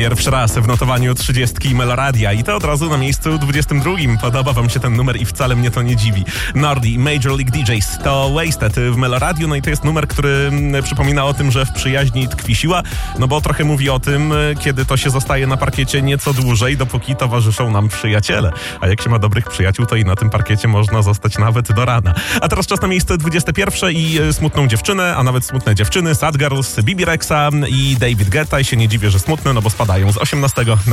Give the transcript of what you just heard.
Pierwszy raz w notowaniu 30 Meloradia i to od razu na miejscu 22. Podoba wam się ten numer i wcale mnie to nie dziwi. Nordi i Major League DJs to Wasted w Meloradiu, no i to jest numer, który przypomina o tym, że w przyjaźni tkwi siła, no bo trochę mówi o tym, kiedy to się zostaje na parkiecie nieco dłużej, dopóki towarzyszą nam przyjaciele. A jak się ma dobrych przyjaciół, to i na tym parkiecie można zostać nawet do rana. A teraz czas na miejsce 21 i smutną dziewczynę, a nawet smutne dziewczyny, Sad Girls, Bibi Rexa i David Guetta. I się nie dziwię, że smutne, no bo spadają z 18 na